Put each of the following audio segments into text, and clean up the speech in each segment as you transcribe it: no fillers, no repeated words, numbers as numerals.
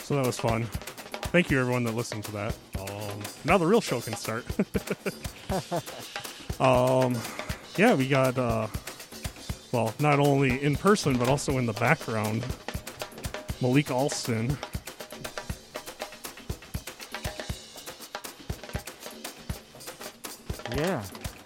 So that was fun. Thank you, everyone that listened to that. Now the real show can start. Yeah, we got, well, not only in person, but also in the background, Malik Alston. Yeah.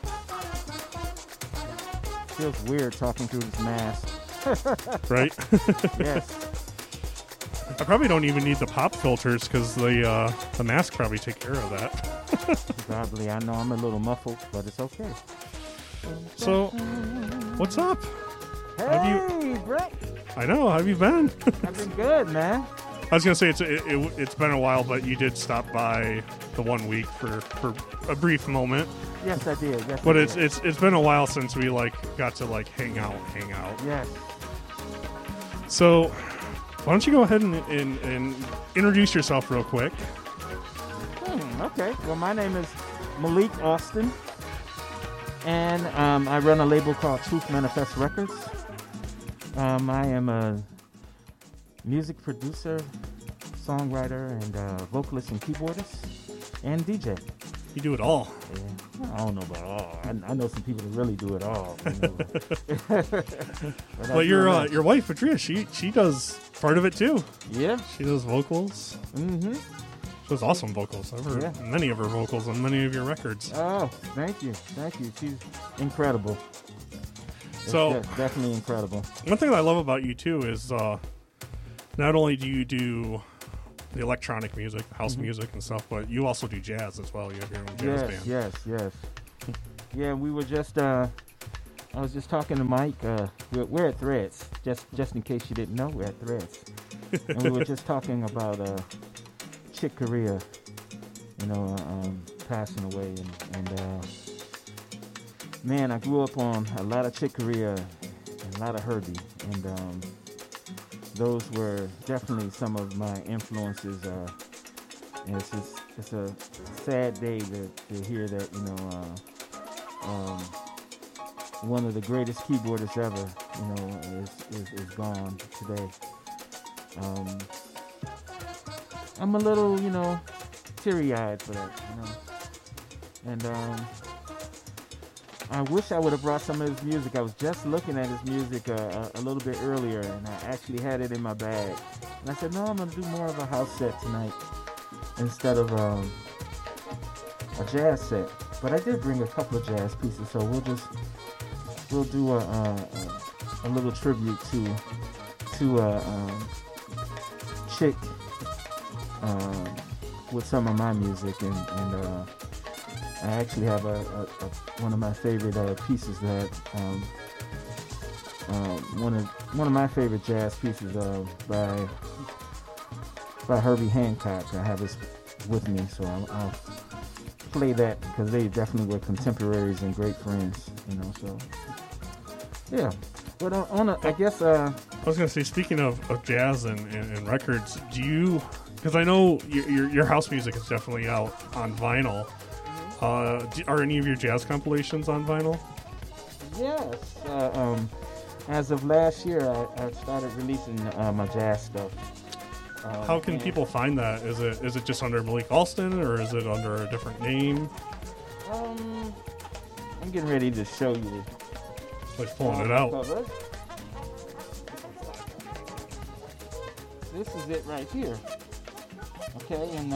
Feels weird talking through this mask. Right? Yes. I probably don't even need the pop filters because the mask probably take care of that. Probably. I know I'm a little muffled, but it's okay. So, what's up? Hey, Brett. I know. How have you been? I've been good, man. I was going to say it's been a while, but you did stop by the 1 week for a brief moment. Yes, I did. Yes, But I it's did. it's been a while since we got to hang out. Yes. So, why don't you go ahead and introduce yourself real quick? Okay. Well, my name is Malik Alston, and I run a label called Truth Manifest Records. I am a music producer, songwriter, and vocalist and keyboardist, and DJ. You do it all. Yeah. I don't know about all. I know some people that really do it all. Well, your wife, Adria, she does part of it too. Yeah. She does vocals. Mm-hmm. She does awesome vocals. I've heard many of her vocals on many of your records. Oh, thank you. She's incredible. So definitely incredible. One thing that I love about you too is not only do you do the electronic music, the house music and stuff, but you also do jazz as well. You have your own jazz band. Yes. Yeah, we were just I was just talking to Mike. We're at Threads, just in case you didn't know, we're at Threads. And we were just talking about Chick Corea, passing away, and man, I grew up on a lot of Chick Corea and a lot of Herbie, and those were definitely some of my influences. And it's a sad day to hear that one of the greatest keyboardists ever is gone today. I'm a little teary-eyed for that, and I wish I would have brought some of his music. I was just looking at his music a little bit earlier, and I actually had it in my bag. And I said, no, I'm going to do more of a house set tonight instead of a jazz set. But I did bring a couple of jazz pieces, so we'll do a little tribute to Chick with some of my music, and I actually have one of my favorite pieces that one of my favorite jazz pieces by Herbie Hancock. I have this with me, so I'll play that because they definitely were contemporaries and great friends, So yeah, but I guess I was gonna say, speaking of jazz and records, do you? Because I know your house music is definitely out on vinyl. Are any of your jazz compilations on vinyl? Yes. As of last year, I started releasing my jazz stuff. How can people find that? Is it just under Malik Alston, or is it under a different name? I'm getting ready to show you. Like pulling it out. Cover. This is it right here. Okay, and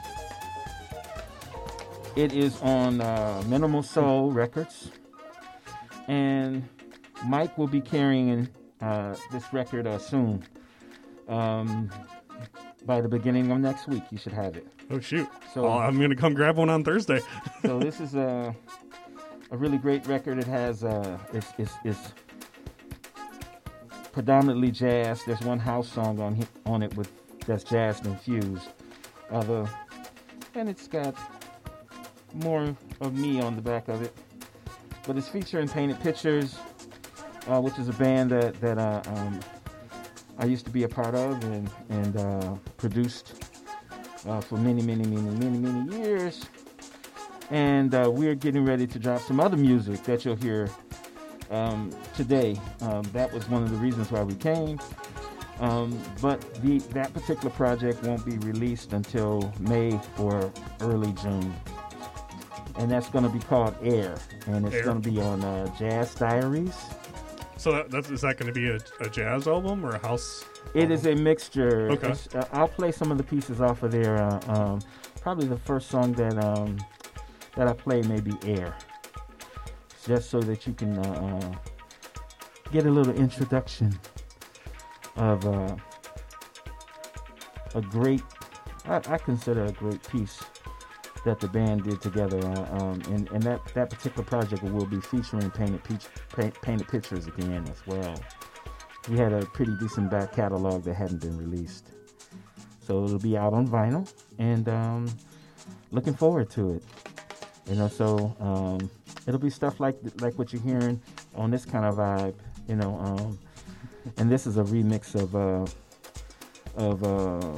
it is on Minimal Soul Records, and Mike will be carrying this record soon. By the beginning of next week, you should have it. Oh shoot! So I'm gonna come grab one on Thursday. So this is a really great record. It has it's predominantly jazz. There's one house song on it that's jazz infused. And it's got more of me on the back of it. But it's featuring Painted Pictures, which is a band that I used to be a part of and produced for many years. And we're getting ready to drop some other music that you'll hear today. That was one of the reasons why we came. But that particular project won't be released until May or early June. And that's going to be called Air. And it's going to be on Jazz Diaries. So is that going to be a jazz album or a house? It is a mixture. Okay. I'll play some of the pieces off of there. Probably the first song that I play may be Air. Just so that you can get a little introduction of a great, I consider a great piece that the band did together. And that particular project will be featuring painted pictures again as well. We had a pretty decent back catalog that hadn't been released. So it'll be out on vinyl, and looking forward to it. You know, so it'll be stuff like what you're hearing on this kind of vibe, you know. And this is a remix of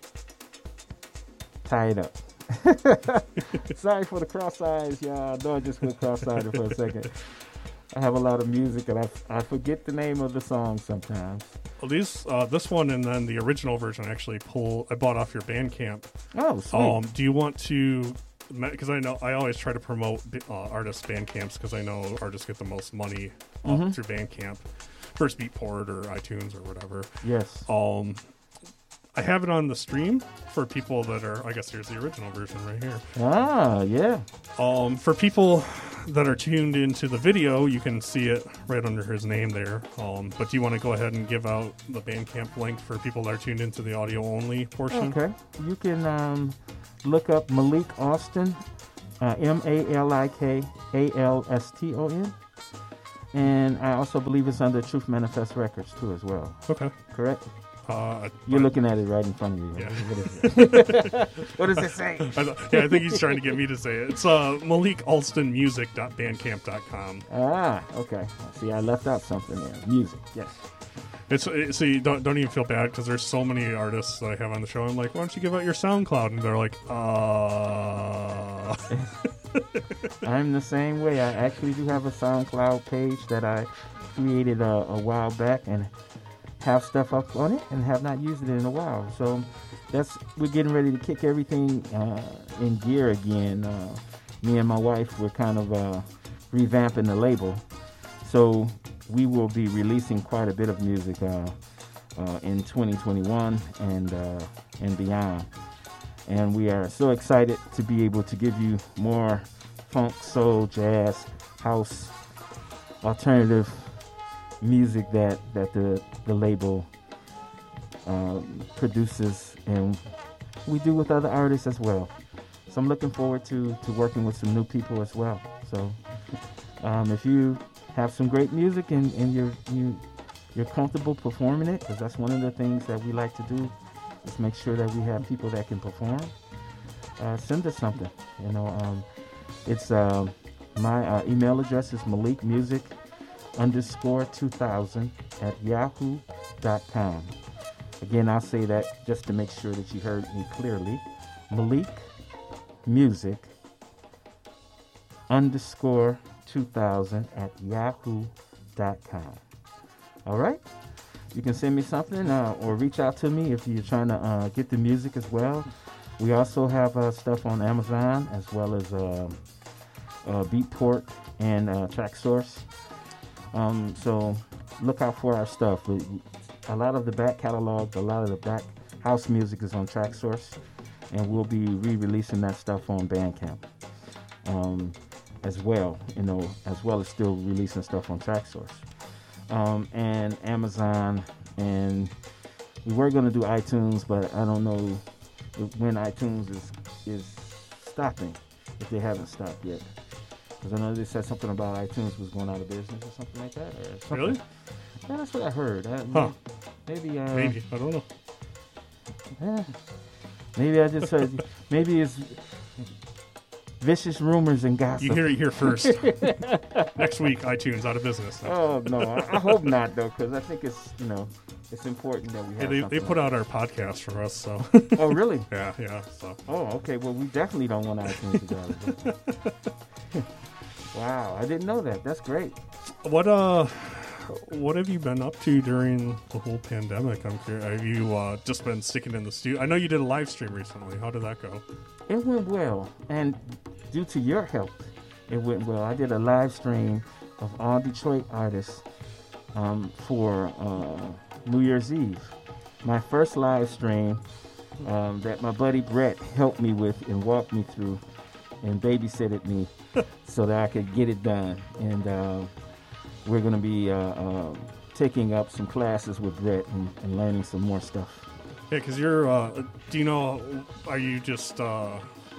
Tie It Up. Sorry for the cross eyes, y'all. I know I just went cross-eyed for a second. I have a lot of music, and I forget the name of the song sometimes. Well, this one and then the original version I bought off your Bandcamp. Oh, sweet. Do you want to? Because I know I always try to promote artists' Bandcamps because I know artists get the most money through Bandcamp, first Beatport or iTunes or whatever. Yes. I have it on the stream for people that are. I guess here's the original version right here. Ah, yeah. For people that are tuned into the video, you can see it right under his name there. But do you want to go ahead and give out the Bandcamp link for people that are tuned into the audio only portion? Okay. You can look up Malik Alston, MalikAlston. And I also believe it's under Truth Manifest Records too as well. Okay. Correct? You're looking at it right in front of you. Yeah. What does it say? I think he's trying to get me to say it. It's MalikAlstonMusic.bandcamp.com. Ah, okay. See, I left out something there. Music, yes. See, don't even feel bad because there's so many artists that I have on the show. I'm like, why don't you give out your SoundCloud? And they're like, I'm the same way. I actually do have a SoundCloud page that I created a while back and have stuff up on it and have not used it in a while. So we're getting ready to kick everything in gear again. Me and my wife, we're kind of revamping the label. So we will be releasing quite a bit of music in 2021 and beyond. And we are so excited to be able to give you more funk, soul, jazz, house, alternative music that the label produces, and we do with other artists as well. So I'm looking forward to working with some new people as well. So if you have some great music and you're comfortable performing it, because that's one of the things that we like to do, is make sure that we have people that can perform. Send us something. You know, it's my email address is malikmusic_2000@yahoo.com. Again, I'll say that just to make sure that you heard me clearly. malikmusic_2000@yahoo.com. All right? You can send me something or reach out to me if you're trying to get the music as well. We also have stuff on Amazon as well as Beatport and TrackSource. So look out for our stuff. A lot of the back catalog, a lot of the back house music is on TrackSource, and we'll be re-releasing that stuff on Bandcamp as well. You know, as well as still releasing stuff on TrackSource and Amazon, and we were going to do iTunes, but I don't know when iTunes is stopping, if they haven't stopped yet. Because I know they said something about iTunes was going out of business or something like that. Or something. Really? Yeah, that's what I heard. Maybe. Maybe. I don't know. Yeah. Maybe I just heard. Maybe it's vicious rumors and gossip. You hear it here first. Next week, iTunes out of business. Oh, no. I hope not, though, because I think it's important that we have they put out our podcast for us, so. Oh, really? Yeah, so. Oh, okay. Well, we definitely don't want iTunes to go out of business. Wow, I didn't know that. That's great. What what have you been up to during the whole pandemic? I'm curious. Have you just been sticking in the studio? I know you did a live stream recently. How did that go? It went well, and due to your help, it went well. I did a live stream of all Detroit artists for New Year's Eve. My first live stream that my buddy Brett helped me with and walked me through and babysitted me so that I could get it done. And we're going to be taking up some classes with Brett and learning some more stuff. Yeah, because you're. Do you know? Are you just? Are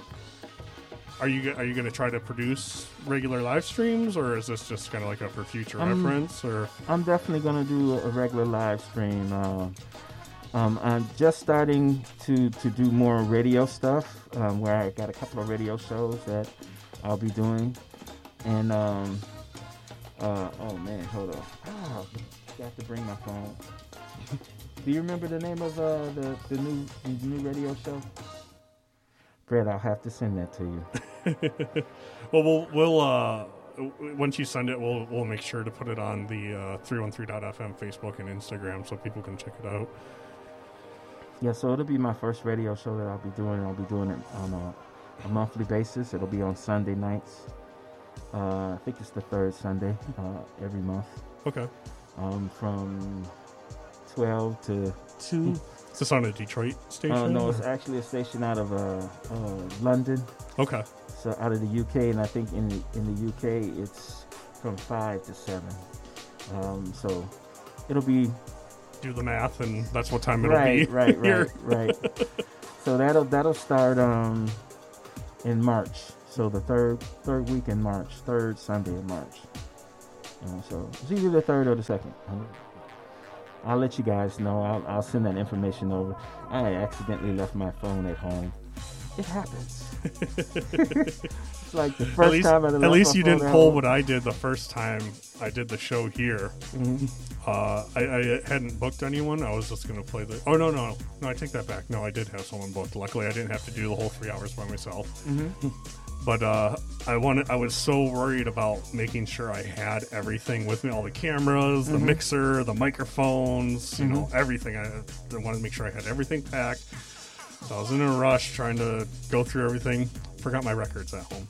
you going to try to produce regular live streams, or is this just kind of like a for future reference? Or I'm definitely going to do a regular live stream. I'm just starting to do more radio stuff, where I got a couple of radio shows that I'll be doing, and oh man, hold on. Oh, got to bring my phone. Do you remember the name of the new radio show? Brett, I'll have to send that to you. Well, we'll once you send it, we'll make sure to put it on the 313.fm Facebook and Instagram so people can check it out. Yeah, so it'll be my first radio show that I'll be doing. I'll be doing it on a monthly basis. It'll be on Sunday nights. I think it's the third Sunday every month. Okay. From 12 to 2. Is this on a Detroit station? No, it's actually a station out of London. Okay. So out of the UK, and I think in the UK it's from 5 to 7. So it'll be. Do the math, and that's what time it'll be. Right. So that'll start in March. So the third week in March, third Sunday in March. So it's either the third or the second. I'll let you guys know. I'll send that information over. I accidentally left my phone at home. It happens. It's like the first time I left at least my you phone didn't at pull home. what I did the first time I did the show here. Mm-hmm. I hadn't booked anyone. I was just going to play the... Oh, no, I take that back. No, I did have someone booked. Luckily, I didn't have to do the whole 3 hours by myself. Mm-hmm. But I was so worried about making sure I had everything with me, all the cameras, the mixer, the microphones, you know, everything. I wanted to make sure I had everything packed. So I was in a rush trying to go through everything. Forgot my records at home.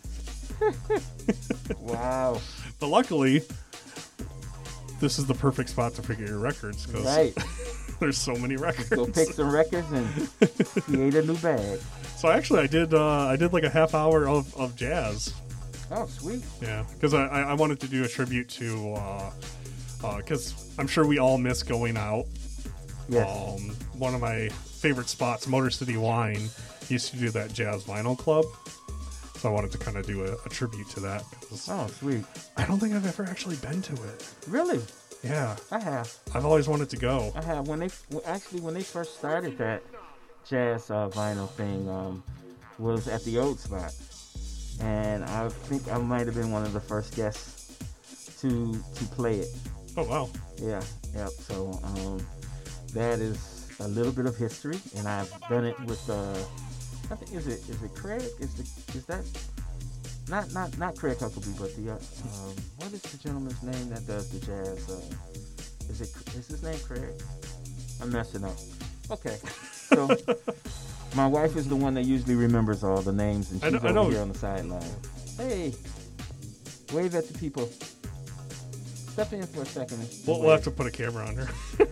Wow. But luckily, this is the perfect spot to figure your records because there's so many records. Go pick some records and create a new bag. So actually, I did like a half hour of jazz. Oh, sweet. Yeah, because I wanted to do a tribute to, because I'm sure we all miss going out. Yes. One of my favorite spots, Motor City Wine, used to do that jazz vinyl club. So I wanted to kind of do a tribute to that. Oh, sweet. I don't think I've ever actually been to it. Really? Yeah. I have. I've always wanted to go. I have. When they first started that jazz vinyl thing, was at the Old Spot. And I think I might have been one of the first guests to play it. Oh, wow. Yeah. Yep. So that is a little bit of history, and I've done it with I think is it Craig? Is that not Craig Huckabee, but the what is the gentleman's name that does the jazz? Is his name Craig? I'm messing up. Okay, so my wife is the one that usually remembers all the names, and she's over here on the sideline. Hey, wave at the people. Step in for a second. We'll have to put a camera on her.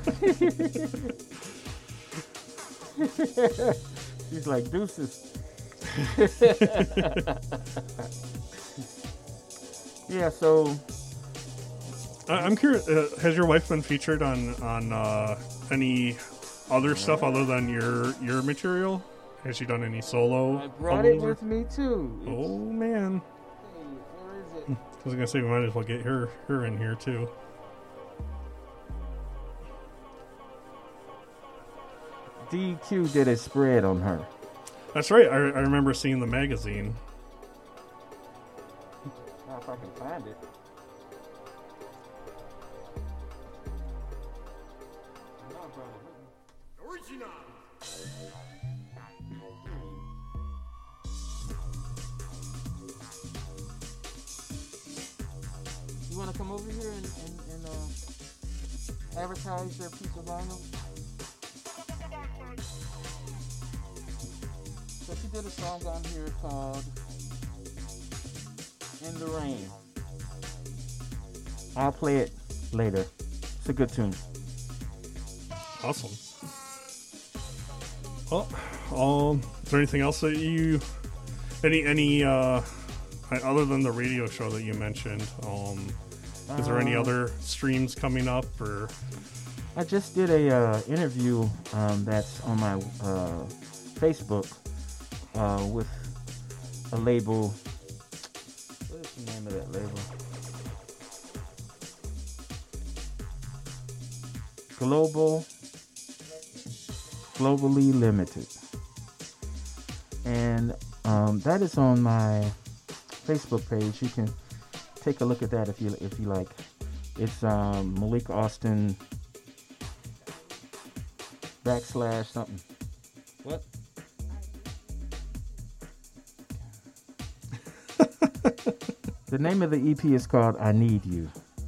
She's like, deuces. Yeah, so I'm curious. Has your wife been featured on any other stuff other than your material? Has she done any solo? I brought it with me too. Oh man! Hey, where is it? I was gonna say we might as well get her in here too. DQ did a spread on her. That's right. I remember seeing the magazine. Now if I can find it. Original. You want to come over here and advertise their piece of vinyl. So she did a song on here called In the Rain. I'll play it later. It's a good tune. Awesome. Well, is there anything else that you, any other than the radio show that you mentioned? Is there any other streams coming up, or? I just did a interview that's on my Facebook with a label. What is the name of that label? Globally Limited, and that is on my Facebook page. You can take a look at that if you like. It's Malik Austin / something. What? The name of the EP is called I Need You,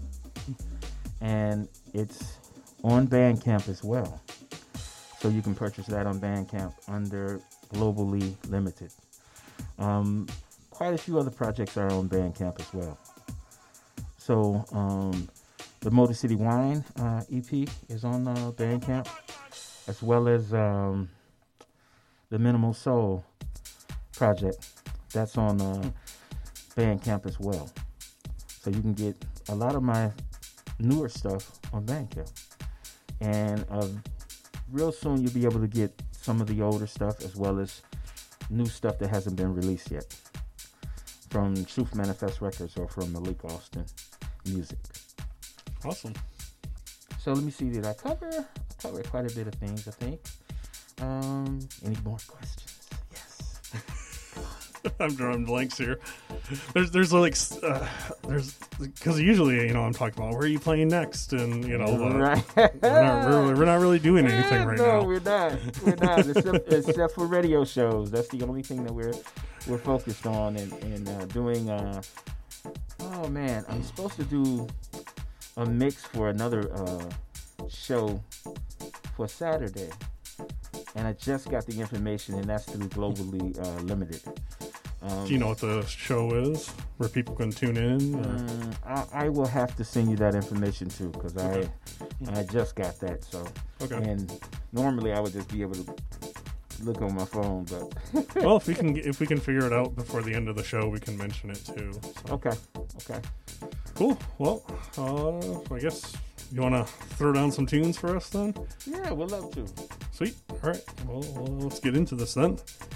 and it's on Bandcamp as well. So you can purchase that on Bandcamp under Globally Limited. Quite a few other projects are on Bandcamp as well. So the Motor City Wine EP is on Bandcamp, as well as the Minimal Soul project. That's on Bandcamp as well. So you can get a lot of my newer stuff on Bandcamp. And real soon you'll be able to get some of the older stuff as well as new stuff that hasn't been released yet from Truth Manifest Records or from Malik Austin Music. Awesome. So let me see, did I cover quite a bit of things, I think. Any more questions? Yes. I'm drawing blanks here. There's like because usually I'm talking about where are you playing next, and right. we're not really doing anything right now. No, we're not except for radio shows. That's the only thing that we're focused on and doing. Oh man, I'm supposed to do a mix for another show for Saturday, and I just got the information, and that's through Globally Limited. Do you know what the show is, where people can tune in? I will have to send you that information too, because I just got that. So, okay. And normally I would just be able to look on my phone, but well, if we can figure it out before the end of the show, we can mention it too. So. Okay. Cool. Well, I guess you want to throw down some tunes for us then? Yeah, we'd love to. Sweet. All right. Well, let's get into this then.